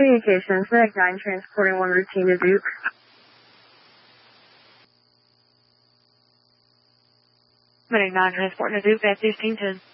Communications, Medic 9 transporting 1 routine to Duke. Medic 9 transporting to Duke, that's 1610.